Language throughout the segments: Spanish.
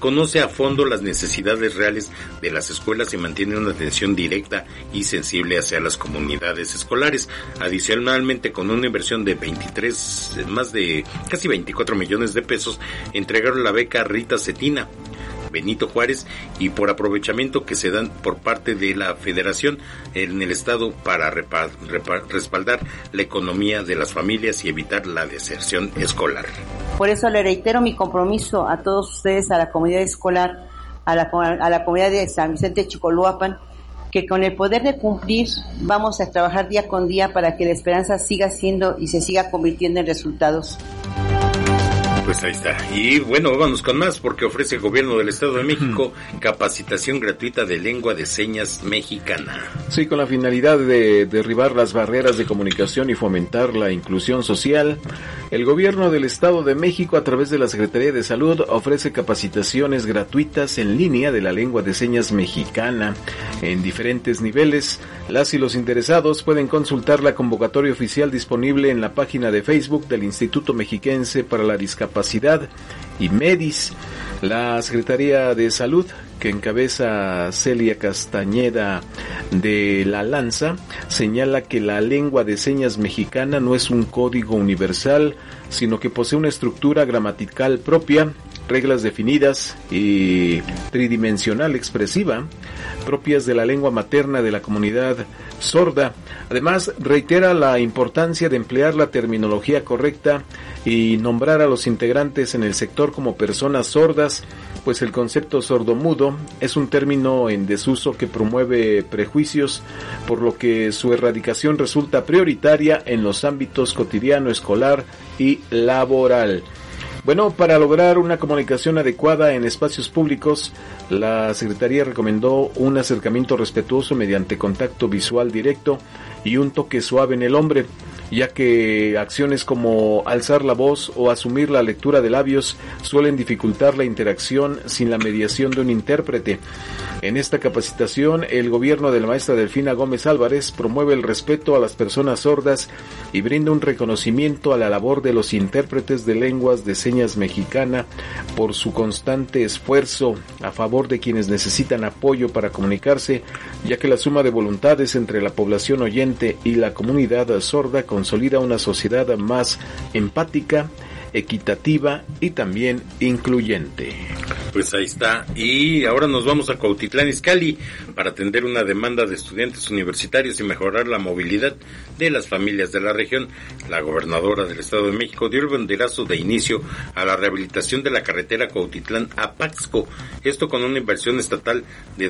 conoce a fondo las necesidades reales de las escuelas y mantiene una atención directa y sensible hacia las comunidades escolares. Adicionalmente, con una inversión de más de casi 24 millones de pesos, entregaron la beca Rita Cetina, Benito Juárez y por aprovechamiento que se dan por parte de la Federación en el Estado para respaldar la economía de las familias y evitar la deserción escolar. Por eso le reitero mi compromiso a todos ustedes, a la comunidad escolar, a la comunidad de San Vicente de Chicoloapan, que con el poder de cumplir vamos a trabajar día con día para que la esperanza siga siendo y se siga convirtiendo en resultados. Pues ahí está. Y bueno, vámonos con más, porque ofrece el gobierno del Estado de México capacitación gratuita de lengua de señas mexicana. Sí, con la finalidad de derribar las barreras de comunicación y fomentar la inclusión social, el gobierno del Estado de México, a través de la Secretaría de Salud, ofrece capacitaciones gratuitas en línea de la lengua de señas mexicana en diferentes niveles. Las y los interesados pueden consultar la convocatoria oficial disponible en la página de Facebook del Instituto Mexiquense para la Discapacidad y MEDIS. La Secretaría de Salud, que encabeza Celia Castañeda de la Lanza, señala que la lengua de señas mexicana no es un código universal, sino que posee una estructura gramatical propia, reglas definidas y tridimensional expresiva, propias de la lengua materna de la comunidad sorda. Además, reitera la importancia de emplear la terminología correcta y nombrar a los integrantes en el sector como personas sordas, pues el concepto sordomudo es un término en desuso que promueve prejuicios, por lo que su erradicación resulta prioritaria en los ámbitos cotidiano, escolar y laboral. Bueno, para lograr una comunicación adecuada en espacios públicos, la Secretaría recomendó un acercamiento respetuoso mediante contacto visual directo y un toque suave en el hombre, ya que acciones como alzar la voz o asumir la lectura de labios suelen dificultar la interacción sin la mediación de un intérprete. En esta capacitación, el gobierno de la maestra Delfina Gómez Álvarez promueve el respeto a las personas sordas y brinda un reconocimiento a la labor de los intérpretes de lenguas de señas mexicana por su constante esfuerzo a favor de quienes necesitan apoyo para comunicarse, ya que la suma de voluntades entre la población oyente y la comunidad sorda consolida una sociedad más empática, equitativa y también incluyente. Pues ahí está. Y ahora nos vamos a Cuautitlán Izcalli para atender una demanda de estudiantes universitarios y mejorar la movilidad de las familias de la región. La gobernadora del Estado de México dio el banderazo de inicio a la rehabilitación de la carretera Cuautitlán a Paxco, esto con una inversión estatal de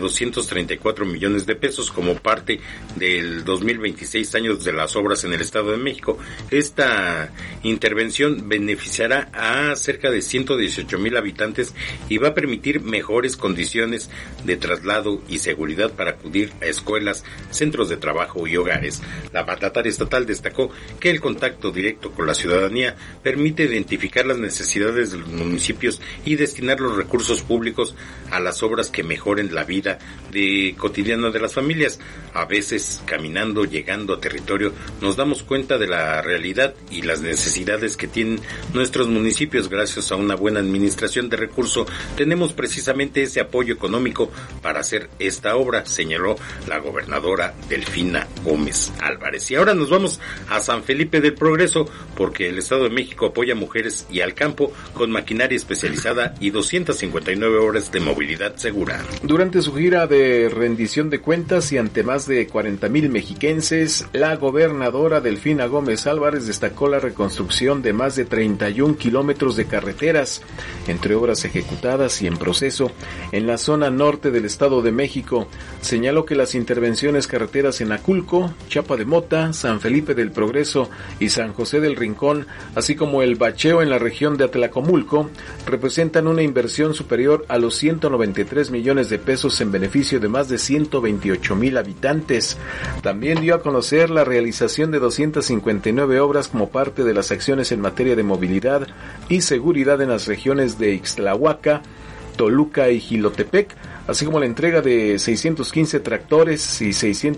234 millones de pesos como parte del 2026 años de las obras en el Estado de México. Esta intervención beneficiará a cerca de 118,000 habitantes y va a permitir mejores condiciones de traslado y seguridad para acudir a escuelas, centros de trabajo y hogares. La mandataria estatal destacó que el contacto directo con la ciudadanía permite identificar las necesidades de los municipios y destinar los recursos públicos a las obras que mejoren la vida cotidiana de las familias. A veces, caminando, llegando a territorio, nos damos cuenta de la realidad y las necesidades que tienen nuestros municipios. Gracias a una buena administración de recursos, tenemos precisamente ese apoyo económico para hacer esta obra, señaló la gobernadora Delfina Gómez Álvarez. Y ahora nos vamos a San Felipe del Progreso, porque el Estado de México apoya a mujeres y al campo con maquinaria especializada y 259 horas de movilidad segura. Durante su gira de rendición de cuentas y ante más de 40,000 mexiquenses, la gobernadora Delfina Gómez Álvarez destacó la reconstrucción de más de 31 kilómetros de carreteras, entre obras ejecutadas y en proceso, en la zona norte del Estado de México. Señaló que las intervenciones carreteras en Aculco, Chapa de Mota, San Felipe del Progreso y San José del Rincón, así como el bacheo en la región de Atlacomulco, representan una inversión superior a los 193 millones de pesos en beneficio de más de 128,000 habitantes. También dio a conocer la realización de 259 obras como parte de las acciones en materia de movilidad y seguridad en las regiones de Ixtlahuaca, Toluca y Jilotepec, así como la entrega de 615 tractores y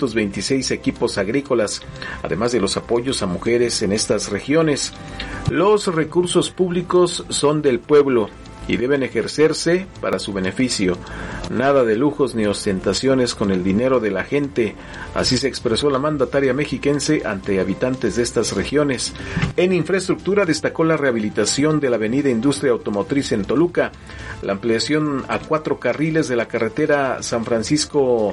626 equipos agrícolas, además de los apoyos a mujeres en estas regiones. Los recursos públicos son del pueblo y deben ejercerse para su beneficio. Nada de lujos ni ostentaciones con el dinero de la gente. Así se expresó la mandataria mexiquense ante habitantes de estas regiones. En infraestructura destacó la rehabilitación de la avenida Industria Automotriz en Toluca, la ampliación a 4 carriles de la carretera San Francisco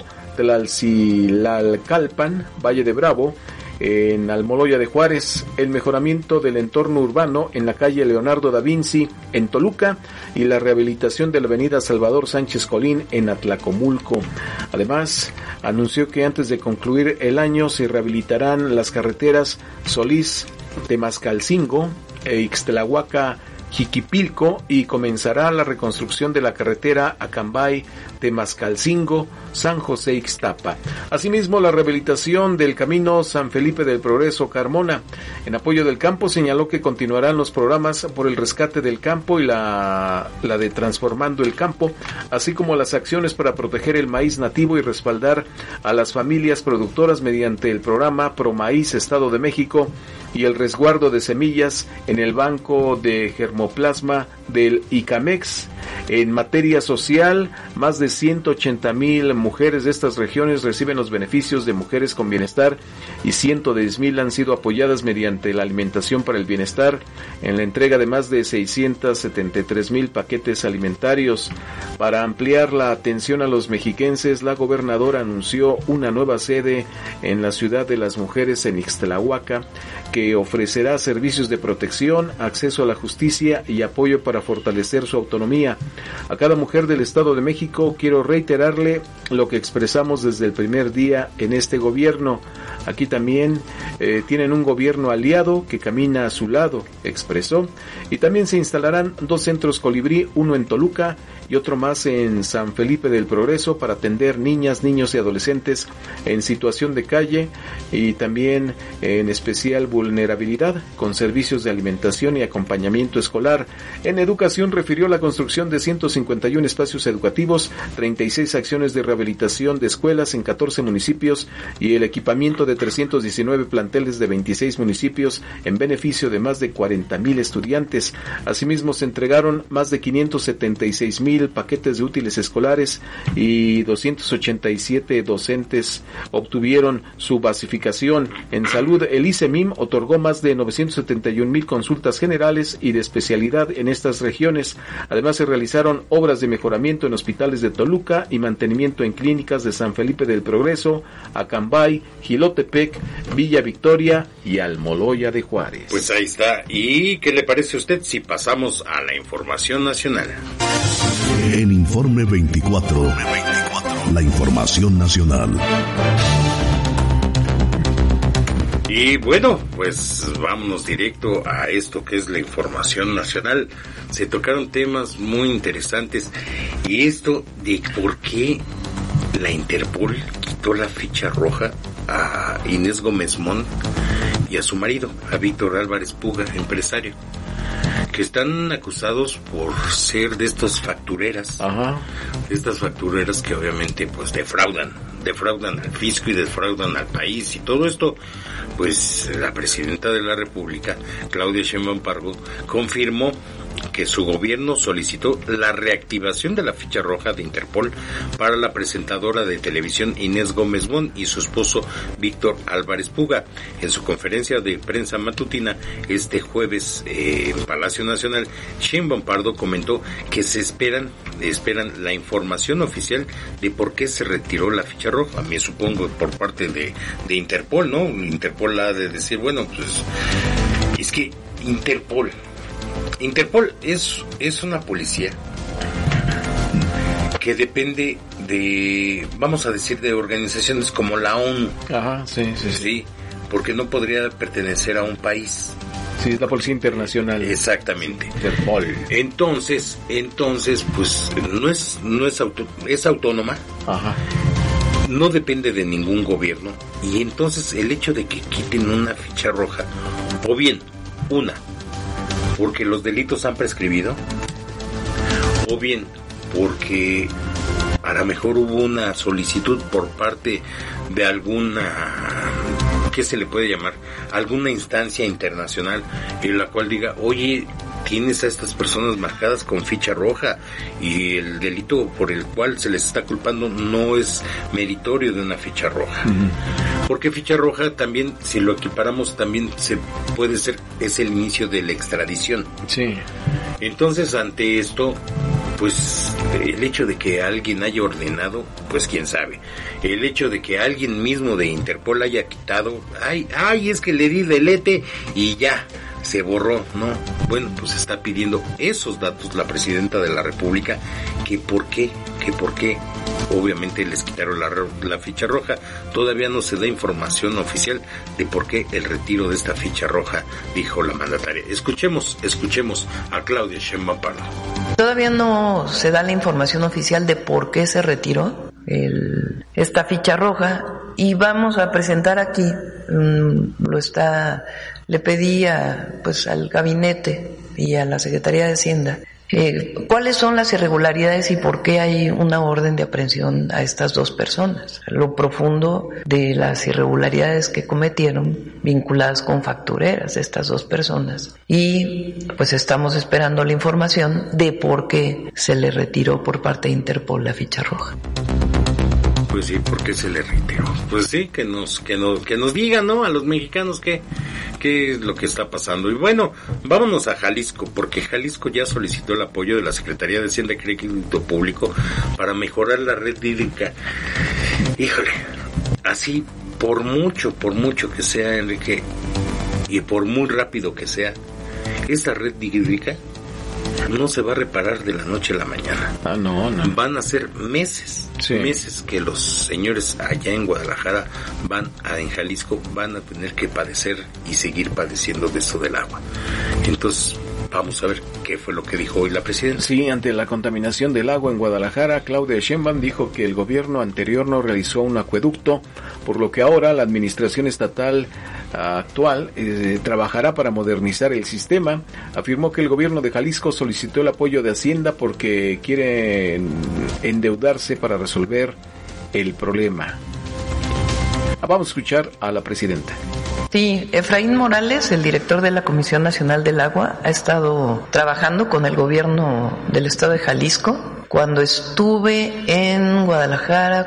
Tlalcilalcalpan, Valle de Bravo, en Almoloya de Juárez, el mejoramiento del entorno urbano en la calle Leonardo da Vinci en Toluca y la rehabilitación de la avenida Salvador Sánchez Colín en Atlacomulco. Además, anunció que antes de concluir el año se rehabilitarán las carreteras Solís Temascalcingo e Ixtlahuaca Jiquipilco y comenzará la reconstrucción de la carretera Acambay Temascalcingo San José Ixtapa. Asimismo, la rehabilitación del camino San Felipe del Progreso Carmona. En apoyo del campo señaló que continuarán los programas por el rescate del campo y la de Transformando el Campo, así como las acciones para proteger el maíz nativo y respaldar a las familias productoras mediante el programa Pro Maíz Estado de México y el resguardo de semillas en el Banco de Germoplasma del ICAMEX. En materia social, más de 180,000 mujeres de estas regiones reciben los beneficios de Mujeres con Bienestar y 110,000 han sido apoyadas mediante la alimentación para el bienestar en la entrega de más de 673,000 paquetes alimentarios. Para ampliar la atención a los mexiquenses, la gobernadora anunció una nueva sede en la Ciudad de las Mujeres en Ixtlahuaca, que ofrecerá servicios de protección, acceso a la justicia y apoyo para fortalecer su autonomía. A cada mujer del Estado de México quiero reiterarle lo que expresamos desde el primer día en este gobierno. Aquí también tienen un gobierno aliado que camina a su lado, expresó. Y también se instalarán 2 centros Colibrí, uno en Toluca y otro más en San Felipe del Progreso para atender niñas, niños y adolescentes en situación de calle y también en especial vulnerabilidad, con servicios de alimentación y acompañamiento escolar. En educación refirió la construcción de 151 espacios educativos, 36 acciones de rehabilitación de escuelas en 14 municipios y el equipamiento de 319 planteles de 26 municipios en beneficio de más de 40,000 estudiantes. Asimismo, se entregaron más de 576,000 paquetes de útiles escolares y 287 docentes obtuvieron su basificación. En salud, el ICEMIM otorgó más de 971,000 consultas generales y de especialidad en estas regiones. Además, se realizaron obras de mejoramiento en hospitales de Toluca y mantenimiento en clínicas de San Felipe del Progreso, Acambay, Jilotepec, Villa Victoria y Almoloya de Juárez. Pues ahí está. ¿Y qué le parece a usted si pasamos a la información nacional? En Informe 24, la información nacional. Y bueno, pues vámonos directo a esto que es la información nacional. Se tocaron temas muy interesantes y esto de por qué la Interpol quitó la ficha roja a Inés Gómez Mont y a su marido, a Víctor Álvarez Puga, empresario, que están acusados por ser de estas factureras. Ajá. De estas factureras que obviamente pues defraudan al fisco y defraudan al país y todo esto. Pues la presidenta de la República, Claudia Sheinbaum Pardo, confirmó que su gobierno solicitó la reactivación de la ficha roja de Interpol para la presentadora de televisión Inés Gómez Mont y su esposo Víctor Álvarez Puga. En su conferencia de prensa matutina este jueves en Palacio Nacional, Sheinbaum Pardo comentó que se esperan la información oficial de por qué se retiró la ficha roja. A mí supongo por parte de Interpol, ¿no? Interpol ha de decir, bueno, pues es que Interpol es una policía que depende de, vamos a decir, de organizaciones como la ONU. Ajá, sí. Porque no podría pertenecer a un país. Sí, es la policía internacional. Exactamente. Interpol. Entonces, pues es autónoma. Ajá. No depende de ningún gobierno. Y entonces el hecho de que quiten una ficha roja, o bien, porque los delitos han prescribido, o bien porque a lo mejor hubo una solicitud por parte de alguna, ¿qué se le puede llamar? Alguna instancia internacional en la cual diga, oye, tienes a estas personas marcadas con ficha roja y el delito por el cual se les está culpando no es meritorio de una ficha roja. Porque ficha roja también, si lo equiparamos, también se puede ser, es el inicio de la extradición. Sí. Entonces, ante esto, pues el hecho de que alguien haya ordenado, pues quién sabe. El hecho de que alguien mismo de Interpol haya quitado, es que le di delete y ya se borró, ¿no? Bueno, pues está pidiendo esos datos la presidenta de la República, que por qué, obviamente les quitaron la ficha roja. Todavía no se da información oficial de por qué el retiro de esta ficha roja, dijo la mandataria. Escuchemos a Claudia Sheinbaum Pardo. Todavía no se da la información oficial de por qué se retiró esta ficha roja, y vamos a presentar aquí, le pedí al gabinete y a la Secretaría de Hacienda cuáles son las irregularidades y por qué hay una orden de aprehensión a estas dos personas, lo profundo de las irregularidades que cometieron vinculadas con factureras de estas dos personas, y pues estamos esperando la información de por qué se le retiró por parte de Interpol la ficha roja. Pues sí, ¿por qué se le retiró? Pues sí, que nos digan, ¿no? A los mexicanos qué es lo que está pasando. Y bueno, vámonos a Jalisco, porque Jalisco ya solicitó el apoyo de la Secretaría de Hacienda y Crédito Público para mejorar la red hídrica. Híjole, así, por mucho que sea, Enrique, y por muy rápido que sea, esta red hídrica no se va a reparar de la noche a la mañana. No. Van a ser meses que los señores allá en Guadalajara en Jalisco van a tener que padecer y seguir padeciendo de esto del agua. Entonces, vamos a ver qué fue lo que dijo hoy la presidenta. Sí, ante la contaminación del agua en Guadalajara, Claudia Sheinbaum dijo que el gobierno anterior no realizó un acueducto, por lo que ahora la administración estatal actual trabajará para modernizar el sistema. Afirmó que el gobierno de Jalisco solicitó el apoyo de Hacienda porque quiere endeudarse para resolver el problema. Vamos a escuchar a la presidenta. Sí, Efraín Morales, el director de la Comisión Nacional del Agua, ha estado trabajando con el gobierno del estado de Jalisco. Cuando estuve en Guadalajara,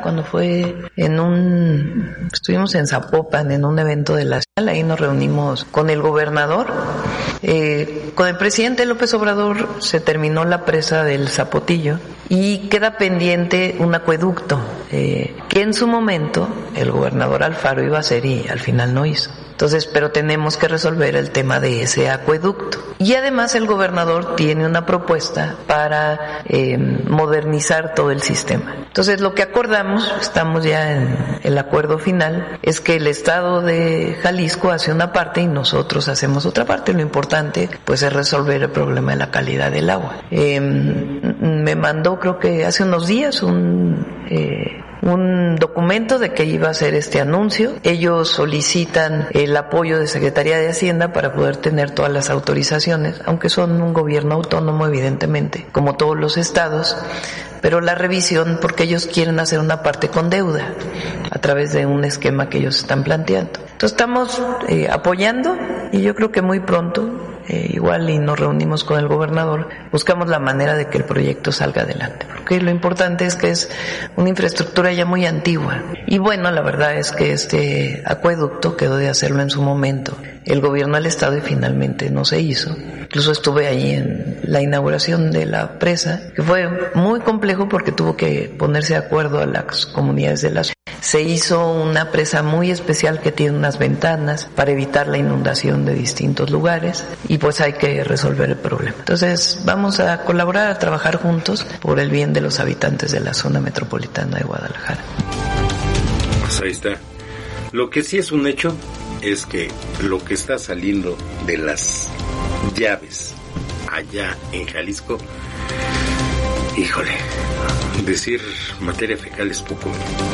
estuvimos en Zapopan en un evento de la ciudad, ahí nos reunimos con el gobernador. Con el presidente López Obrador se terminó la presa del Zapotillo y queda pendiente un acueducto que en su momento el gobernador Alfaro iba a hacer y al final no hizo. Entonces, pero tenemos que resolver el tema de ese acueducto. Y además el gobernador tiene una propuesta para modernizar todo el sistema. Entonces, lo que acordamos, estamos ya en el acuerdo final, es que el estado de Jalisco hace una parte y nosotros hacemos otra parte. Lo importante, pues, es resolver el problema de la calidad del agua. Me mandó, creo que hace unos días, un documento de que iba a hacer este anuncio. Ellos solicitan el apoyo de Secretaría de Hacienda para poder tener todas las autorizaciones, aunque son un gobierno autónomo, evidentemente, como todos los estados, pero la revisión, porque ellos quieren hacer una parte con deuda a través de un esquema que ellos están planteando. Entonces estamos apoyando y yo creo que muy pronto igual y nos reunimos con el gobernador, buscamos la manera de que el proyecto salga adelante, porque lo importante es que es una infraestructura ya muy antigua. Y bueno, la verdad es que este acueducto quedó de hacerlo en su momento el gobierno del estado y finalmente no se hizo. Incluso estuve ahí en la inauguración de la presa, que fue muy complejo porque tuvo que ponerse de acuerdo a las comunidades de la ciudad. Se hizo una presa muy especial que tiene unas ventanas para evitar la inundación de distintos lugares y pues hay que resolver el problema. Entonces vamos a colaborar, a trabajar juntos por el bien de los habitantes de la zona metropolitana de Guadalajara. Pues ahí está. Lo que sí es un hecho es que lo que está saliendo de las llaves allá en Jalisco, híjole, decir materia fecal es poco.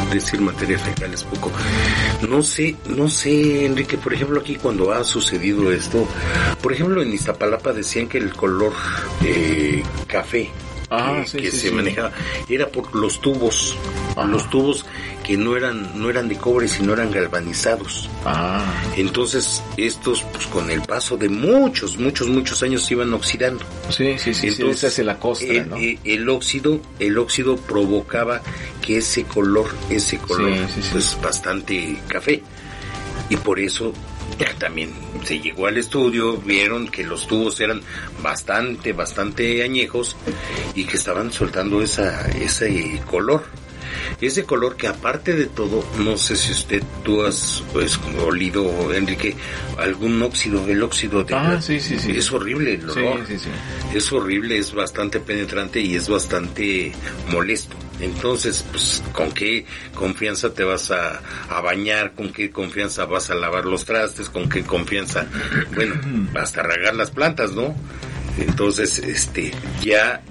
No sé, Enrique, por ejemplo, aquí cuando ha sucedido esto, por ejemplo, en Iztapalapa decían que el color café que se manejaba, era por los tubos, los tubos que no eran de cobre, sino eran galvanizados. Entonces estos, pues con el paso de muchos años se iban oxidando. Entonces hace la costra, ¿no? El óxido provocaba que ese color pues bastante café, y por eso ya también se llegó al estudio, vieron que los tubos eran bastante añejos y que estaban soltando ese color que, aparte de todo, no sé si tú has olido, Enrique, algún óxido, el óxido de es horrible el olor, es horrible, es bastante penetrante y es bastante molesto. Entonces, pues, ¿con qué confianza te vas a bañar? ¿Con qué confianza vas a lavar los trastes? ¿Con qué confianza? Bueno, hasta regar las plantas, ¿no? Entonces, ya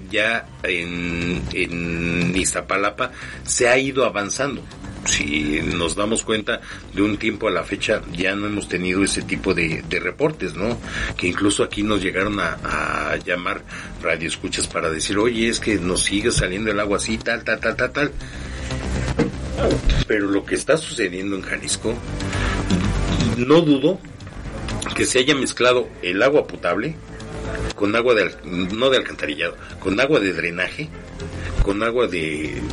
en Iztapalapa se ha ido avanzando. Si nos damos cuenta, de un tiempo a la fecha ya no hemos tenido ese tipo de reportes, ¿no? Que incluso aquí nos llegaron a llamar radioescuchas para decir, oye, es que nos sigue saliendo el agua así, tal. Pero lo que está sucediendo en Jalisco, no dudo que se haya mezclado el agua potable con agua no de alcantarillado, con agua de drenaje, con agua de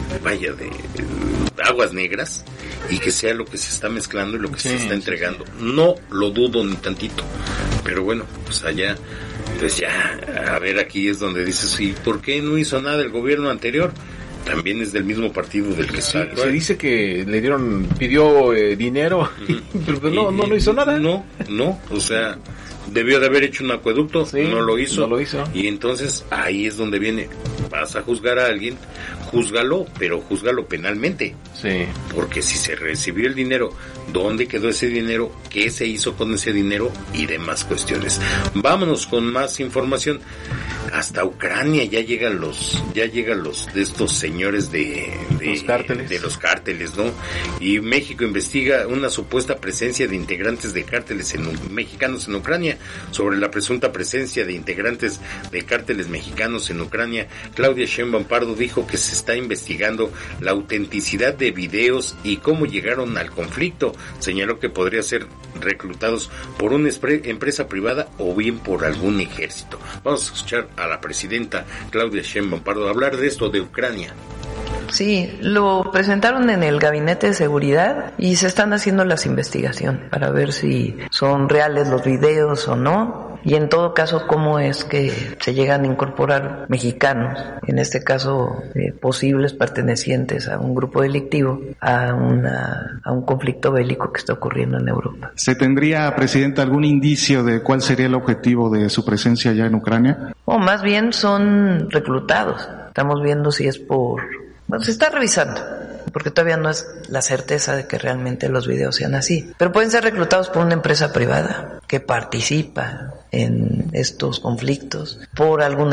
aguas negras, y que sea lo que se está mezclando y lo que se está entregando. No lo dudo ni tantito, pero bueno, pues allá, pues ya, a ver, aquí es donde dices, ¿y por qué no hizo nada el gobierno anterior? También es del mismo partido del que está actual. Se dice que pidió dinero, pero no hizo nada. No, o sea, debió de haber hecho un acueducto, no lo hizo. Y entonces ahí es donde viene, vas a juzgar a alguien, júzgalo, pero júzgalo penalmente. Porque si se recibió el dinero, ¿dónde quedó ese dinero? ¿Qué se hizo con ese dinero? Y demás cuestiones. Vámonos con más información. Hasta Ucrania ya llegan los de estos señores de los cárteles, ¿no? Y México investiga una supuesta presencia de integrantes de cárteles mexicanos en Ucrania. Sobre la presunta presencia de integrantes de cárteles mexicanos en Ucrania, Claudia Sheinbaum Pardo dijo que se está investigando la autenticidad de videos y cómo llegaron al conflicto. Señaló que podría ser reclutados por una empresa privada o bien por algún ejército. Vamos a escuchar a la presidenta Claudia Sheinbaum Pardo hablar de esto de Ucrania. Sí, lo presentaron en el Gabinete de Seguridad y se están haciendo las investigaciones para ver si son reales los videos o no, y en todo caso cómo es que se llegan a incorporar mexicanos, en este caso posibles pertenecientes a un grupo delictivo, a un conflicto bélico que está ocurriendo en Europa. ¿Se tendría, Presidenta, algún indicio de cuál sería el objetivo de su presencia allá en Ucrania? O más bien son reclutados. Estamos viendo si es se está revisando, porque todavía no es la certeza de que realmente los videos sean así. Pero pueden ser reclutados por una empresa privada que participa en estos conflictos, por alguna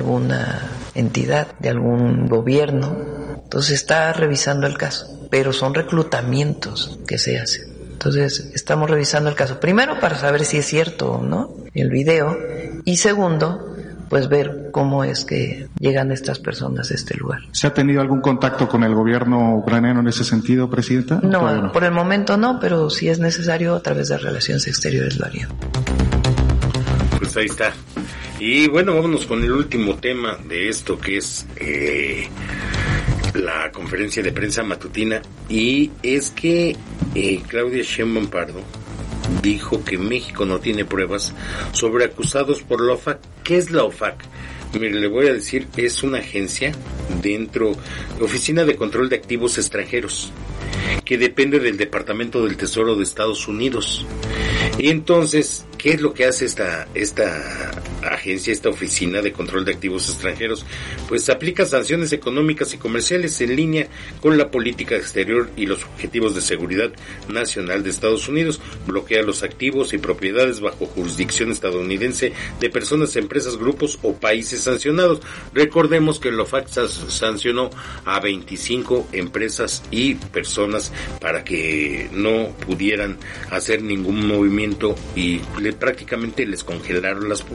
entidad, de algún gobierno. Entonces está revisando el caso, pero son reclutamientos que se hacen. Entonces estamos revisando el caso, primero para saber si es cierto o no el video, y segundo, pues ver cómo es que llegan estas personas a este lugar. ¿Se ha tenido algún contacto con el gobierno ucraniano en ese sentido, Presidenta? No, por el momento no, pero si es necesario, a través de Relaciones Exteriores lo haría. Pues ahí está. Y bueno, vámonos con el último tema de esto, que es la conferencia de prensa matutina, y es que Claudia Sheinbaum Pardo dijo que México no tiene pruebas sobre acusados por la OFAC. ¿Qué es la OFAC? Mire, le voy a decir, es una agencia Oficina de Control de Activos Extranjeros, que depende del Departamento del Tesoro de Estados Unidos. Y entonces, ¿qué es lo que hace esta agencia, esta Oficina de Control de Activos Extranjeros? Pues aplica sanciones económicas y comerciales en línea con la política exterior y los objetivos de seguridad nacional de Estados Unidos. Bloquea los activos y propiedades bajo jurisdicción estadounidense de personas, empresas, grupos o países sancionados. Recordemos que la OFAC sancionó a 25 empresas y personas para que no pudieran hacer ningún movimiento y prácticamente les congelaron las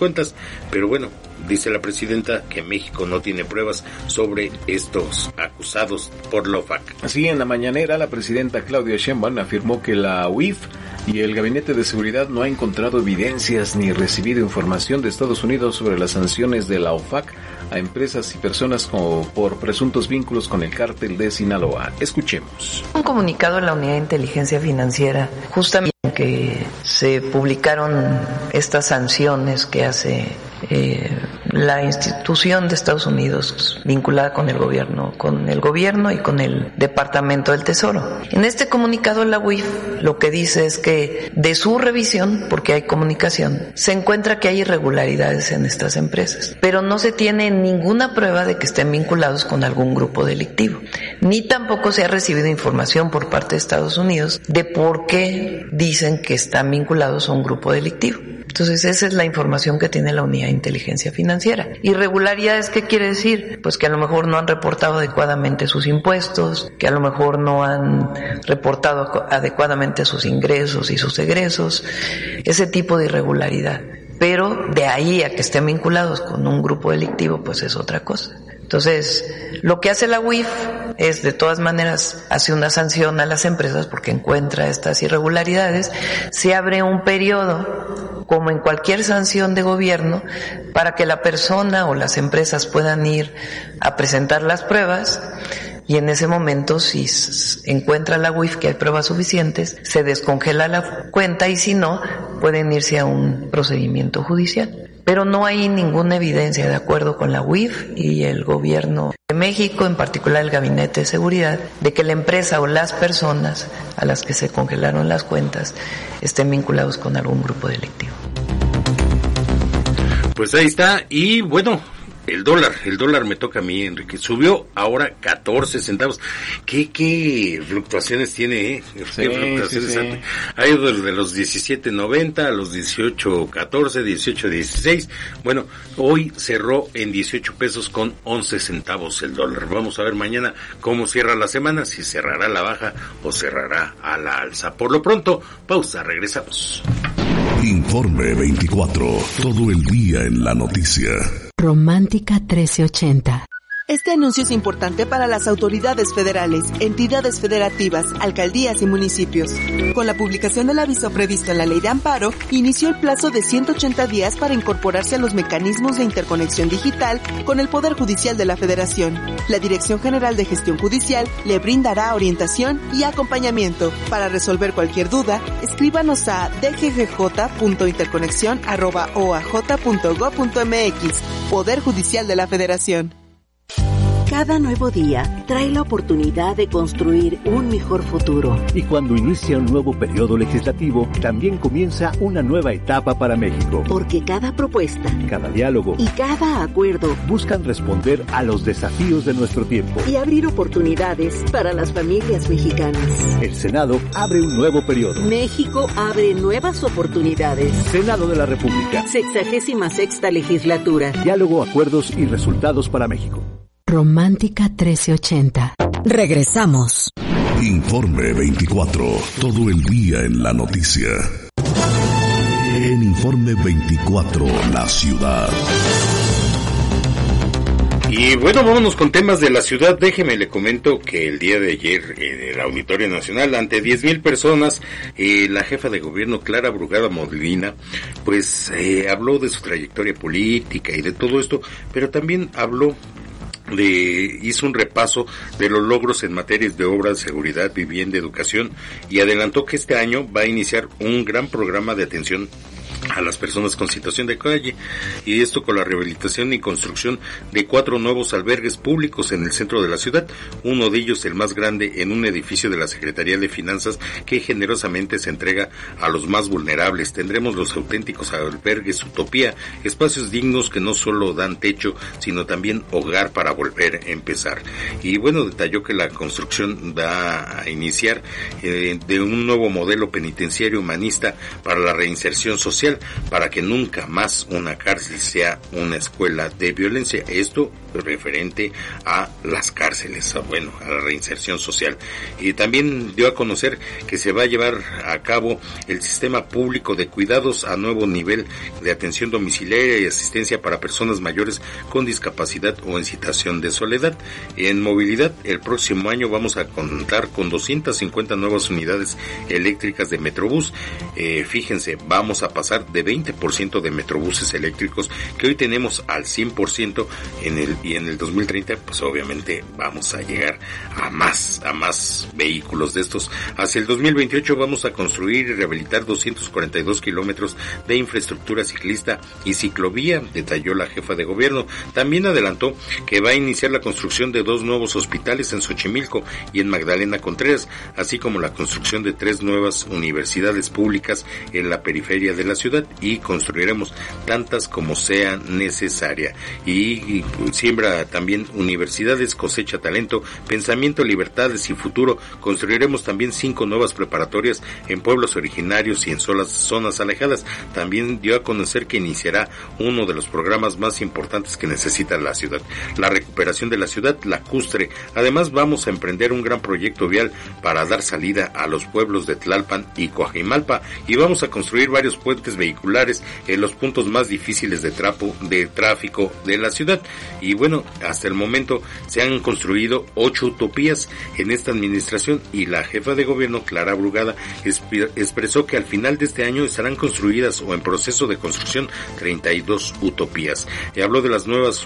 cuentas, pero bueno, dice la presidenta que México no tiene pruebas sobre estos acusados por la OFAC. Así, en la mañanera, la presidenta Claudia Sheinbaum afirmó que la UIF y el Gabinete de Seguridad no ha encontrado evidencias ni recibido información de Estados Unidos sobre las sanciones de la OFAC a empresas y personas por presuntos vínculos con el cártel de Sinaloa. Escuchemos. Un comunicado de la Unidad de Inteligencia Financiera, justamente que se publicaron estas sanciones que hace la institución de Estados Unidos vinculada con el gobierno y con el Departamento del Tesoro. En este comunicado la UIF lo que dice es que de su revisión, porque hay comunicación, se encuentra que hay irregularidades en estas empresas, pero no se tiene ninguna prueba de que estén vinculados con algún grupo delictivo, ni tampoco se ha recibido información por parte de Estados Unidos de por qué dicen que están vinculados a un grupo delictivo. Entonces esa es la información que tiene la Unidad de Inteligencia Financiera. ¿Irregularidades qué quiere decir? Pues que a lo mejor no han reportado adecuadamente sus impuestos, que a lo mejor no han reportado adecuadamente sus ingresos y sus egresos, ese tipo de irregularidad. Pero de ahí a que estén vinculados con un grupo delictivo, pues es otra cosa. Entonces, lo que hace la UIF es, de todas maneras, hace una sanción a las empresas porque encuentra estas irregularidades. Se abre un periodo, como en cualquier sanción de gobierno, para que la persona o las empresas puedan ir a presentar las pruebas. Y en ese momento, si encuentra la UIF que hay pruebas suficientes, se descongela la cuenta y si no, pueden irse a un procedimiento judicial. Pero no hay ninguna evidencia, de acuerdo con la UIF y el gobierno de México, en particular el Gabinete de Seguridad, de que la empresa o las personas a las que se congelaron las cuentas estén vinculados con algún grupo delictivo. Pues ahí está, y bueno, el dólar me toca a mí, Enrique, subió ahora 14 centavos. ¿Qué fluctuaciones tiene, Sí, sí. Ha ido de los 17.90 a los 18.14, 18.16. Bueno, hoy cerró en 18 pesos con 11 centavos el dólar. Vamos a ver mañana cómo cierra la semana, si cerrará a la baja o cerrará a la alza. Por lo pronto, pausa, regresamos. Informe 24, todo el día en la noticia. Romántica 1380. Este anuncio es importante para las autoridades federales, entidades federativas, alcaldías y municipios. Con la publicación del aviso previsto en la Ley de Amparo, inició el plazo de 180 días para incorporarse a los mecanismos de interconexión digital con el Poder Judicial de la Federación. La Dirección General de Gestión Judicial le brindará orientación y acompañamiento. Para resolver cualquier duda, escríbanos a dggj.interconexion@oaj.gov.mx. Poder Judicial de la Federación. Cada nuevo día trae la oportunidad de construir un mejor futuro. Y cuando inicia un nuevo periodo legislativo, también comienza una nueva etapa para México. Porque cada propuesta, cada diálogo y cada acuerdo buscan responder a los desafíos de nuestro tiempo y abrir oportunidades para las familias mexicanas. El Senado abre un nuevo periodo. México abre nuevas oportunidades. Senado de la República. 66ª legislatura. Diálogo, acuerdos y resultados para México. Romántica 1380. Regresamos. Informe 24, todo el día en la noticia. En Informe 24, la ciudad. Y bueno, vámonos con temas de la ciudad. Déjeme le comento que el día de ayer en el Auditorio Nacional, ante 10,000 personas, la jefa de gobierno Clara Brugada Molina, pues habló de su trayectoria política y de todo esto, pero también hizo un repaso de los logros en materias de obras, seguridad, vivienda, educación, y adelantó que este año va a iniciar un gran programa de atención a las personas con situación de calle, y esto con la rehabilitación y construcción de 4 nuevos albergues públicos en el centro de la ciudad, uno de ellos el más grande en un edificio de la Secretaría de Finanzas que generosamente se entrega a los más vulnerables. Tendremos los auténticos albergues Utopía, espacios dignos que no solo dan techo, sino también hogar para volver a empezar. Y bueno, detalló que la construcción va a iniciar de un nuevo modelo penitenciario humanista para la reinserción social, para que nunca más una cárcel sea una escuela de violencia. Esto referente a las cárceles, a la reinserción social. Y también dio a conocer que se va a llevar a cabo el sistema público de cuidados a nuevo nivel de atención domiciliaria y asistencia para personas mayores con discapacidad o en situación de soledad. En movilidad, el próximo año vamos a contar con 250 nuevas unidades eléctricas de Metrobús. Fíjense, vamos a pasar de 20% de Metrobuses eléctricos que hoy tenemos al 100% y en el 2030, pues obviamente vamos a llegar a más vehículos de estos. Hacia el 2028 vamos a construir y rehabilitar 242 kilómetros de infraestructura ciclista y ciclovía, detalló la jefa de gobierno. También adelantó que va a iniciar la construcción de 2 nuevos hospitales en Xochimilco y en Magdalena Contreras, así como la construcción de 3 nuevas universidades públicas en la periferia de la ciudad, y construiremos tantas como sea necesaria. Y siembra también universidades, cosecha talento, pensamiento, libertades y futuro. Construiremos también 5 nuevas preparatorias en pueblos originarios y en zonas alejadas. También dio a conocer que iniciará uno de los programas más importantes que necesita la ciudad, la recuperación de la ciudad lacustre. Además, vamos a emprender un gran proyecto vial para dar salida a los pueblos de Tlalpan y Coajimalpa, y vamos a construir varios puentes vehiculares en los puntos más difíciles de tráfico de la ciudad. Y bueno, hasta el momento se han construido 8 utopías en esta administración, y la jefa de gobierno, Clara Brugada, expresó que al final de este año estarán construidas o en proceso de construcción 32 utopías. Y habló de las nuevas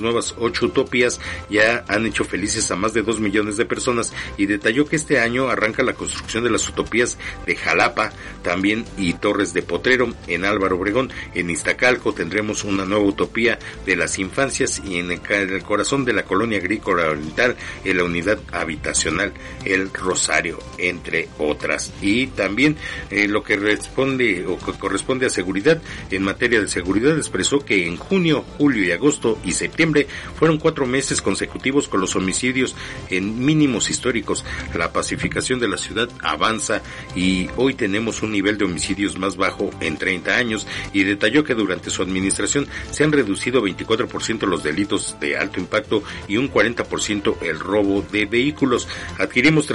8 utopías. Ya han hecho felices a más de 2 millones de personas, y detalló que este año arranca la construcción de las utopías de Jalapa también y Torres de Potrero. En Álvaro Obregón, en Iztacalco, tendremos una nueva utopía de las infancias, y en el corazón de la colonia agrícola oriental, en la unidad habitacional El Rosario, entre otras. Y también lo que responde o que corresponde a seguridad, en materia de seguridad, expresó que en junio, julio y agosto y septiembre fueron 4 meses consecutivos con los homicidios en mínimos históricos. La pacificación de la ciudad avanza y hoy tenemos un nivel de homicidios más bajo en 30 años, y detalló que durante su administración se han reducido 24% los delitos de alto impacto y un 40% el robo de vehículos. Adquirimos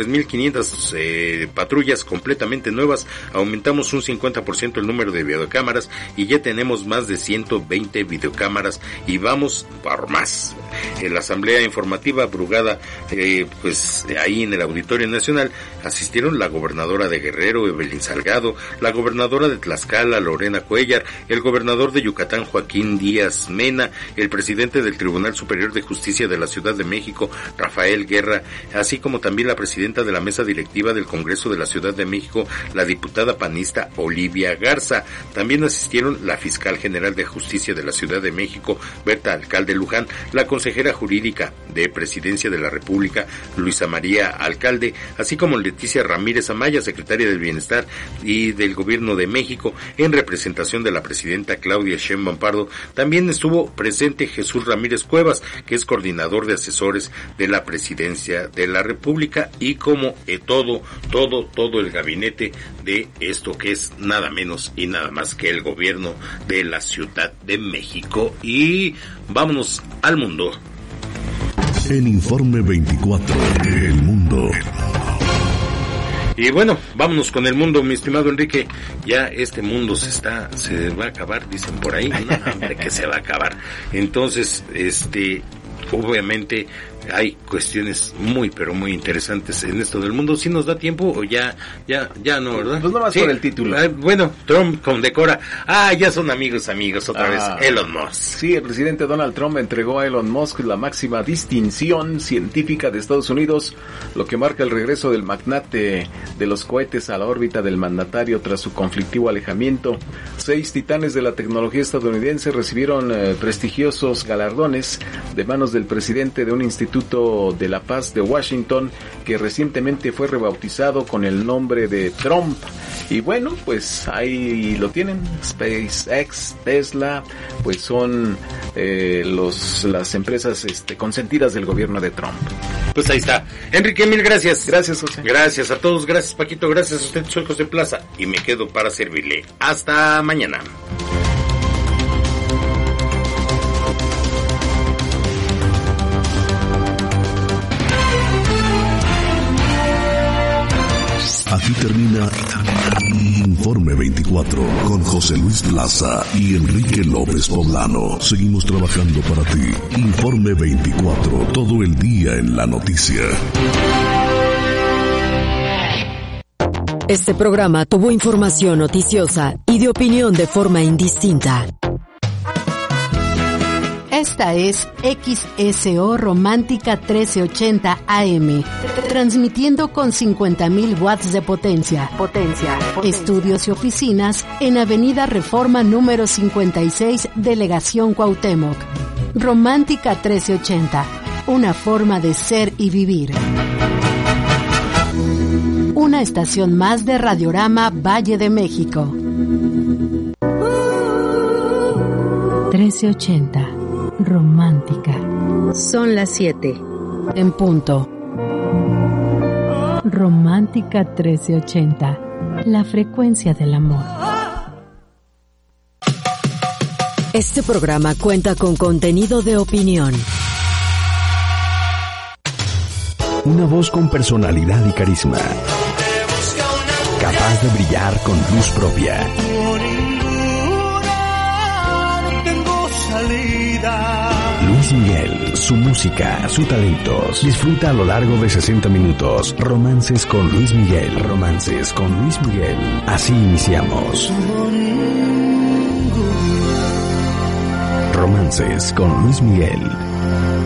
3.500 patrullas completamente nuevas, aumentamos un 50% el número de videocámaras y ya tenemos más de 120 videocámaras y vamos por más. En la asamblea informativa Brugada, pues ahí en el Auditorio Nacional asistieron la gobernadora de Guerrero, Evelyn Salgado, la gobernadora de Tlaxcala, Lorena Cuellar, el gobernador de Yucatán, Joaquín Díaz Mena, el presidente del Tribunal Superior de Justicia de la Ciudad de México, Rafael Guerra, así como también la presidenta de la mesa directiva del Congreso de la Ciudad de México, la diputada panista Olivia Garza. También asistieron la fiscal general de Justicia de la Ciudad de México, Berta Alcalde Luján, la consejera jurídica de Presidencia de la República, Luisa María Alcalde, así como Leticia Ramírez Amaya, secretaria del Bienestar y del Gobierno de México, en representación de la presidenta Claudia Sheinbaum Pardo. También estuvo presente Jesús Ramírez Cuevas, que es coordinador de asesores de la Presidencia de la República, y como todo el gabinete de esto que es nada menos y nada más que el gobierno de la Ciudad de México. Y vámonos al mundo. En Informe 24, el mundo. Y bueno, vámonos con el mundo, mi estimado Enrique. Ya este mundo se va a acabar, dicen por ahí. No, hombre, que se va a acabar. Entonces, obviamente hay cuestiones muy, pero muy interesantes en esto del mundo. ¿Sí nos da tiempo o ya no, verdad? Pues nomás por el título. Bueno, Trump condecora. Ya son amigos otra vez. Elon Musk. Sí, el presidente Donald Trump entregó a Elon Musk la máxima distinción científica de Estados Unidos, lo que marca el regreso del magnate de los cohetes a la órbita del mandatario tras su conflictivo alejamiento. 6 titanes de la tecnología estadounidense recibieron prestigiosos galardones de manos del presidente de un instituto de la Paz de Washington, que recientemente fue rebautizado con el nombre de Trump. Y bueno, pues ahí lo tienen. SpaceX, Tesla, pues son las empresas consentidas del gobierno de Trump. Pues ahí está. Enrique, mil gracias. Gracias, José. Gracias a todos, gracias Paquito, gracias a usted. Soy José Plaza y me quedo para servirle. Hasta mañana. Aquí termina Informe 24 con José Luis Plaza y Enrique López Poblano. Seguimos trabajando para ti. Informe 24, todo el día en la noticia. Este programa tuvo información noticiosa y de opinión de forma indistinta. Esta es XSO Romántica 1380 AM, transmitiendo con 50.000 watts de potencia. Estudios y oficinas en Avenida Reforma número 56, Delegación Cuauhtémoc. Romántica 1380, una forma de ser y vivir. Una estación más de Radiorama Valle de México. 1380. Romántica. Son las 7. En punto. Romántica 1380. La frecuencia del amor. Este programa cuenta con contenido de opinión. Una voz con personalidad y carisma. Capaz de brillar con luz propia. Luis Miguel, su música, sus talentos. Disfruta a lo largo de 60 minutos. Romances con Luis Miguel. Romances con Luis Miguel. Así iniciamos. Romances con Luis Miguel.